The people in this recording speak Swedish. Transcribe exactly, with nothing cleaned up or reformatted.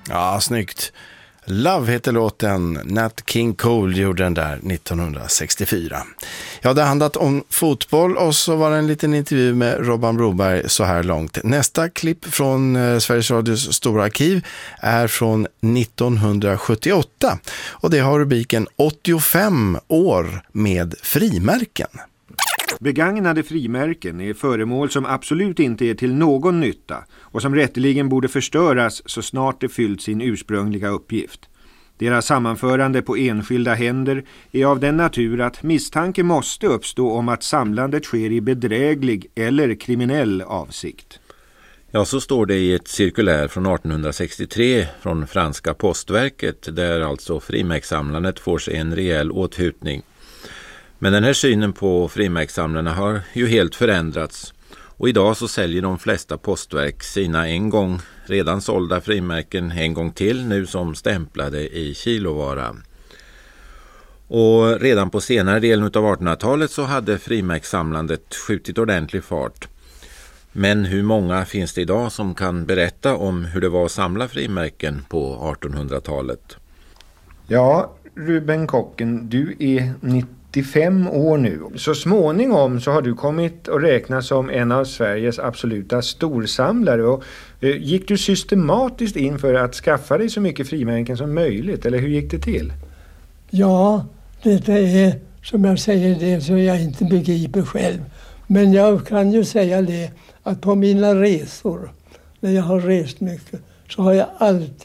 Ja, snyggt. Love heter låten. Nat King Cole gjorde den där nittonhundrasextiofyra. Ja, det har handlat om fotboll och så var det en liten intervju med Robban Broberg så här långt. Nästa klipp från eh, Sveriges Radios stora arkiv är från nittonhundrasjuttioåtta och det har rubriken åttiofem år med frimärken. Begagnade frimärken är föremål som absolut inte är till någon nytta och som rätteligen borde förstöras så snart det fyllt sin ursprungliga uppgift. Deras sammanförande på enskilda händer är av den natur att misstanke måste uppstå om att samlandet sker i bedräglig eller kriminell avsikt. Ja, så står det i ett cirkulär från artonhundrasextiotre från franska postverket där alltså frimärkssamlandet får sig en rejäl åthutning. Men den här synen på frimärkssamlarna har ju helt förändrats och idag så säljer de flesta postverk sina en gång redan sålda frimärken en gång till nu som stämplade i kilovara. Och redan på senare delen av artonhundratalet så hade frimärkssamlandet skjutit ordentlig fart. Men hur många finns det idag som kan berätta om hur det var att samla frimärken på artonhundratalet? Ja, Ruben Kocken, du är nittiofem år nu. Så småningom så har du kommit att räkna som en av Sveriges absoluta storsamlare. Och, eh, gick du systematiskt in för att skaffa dig så mycket frimärken som möjligt? Eller hur gick det till? Ja, det är som jag säger det som jag inte begriper själv. Men jag kan ju säga det att på mina resor, när jag har rest mycket, så har jag alltid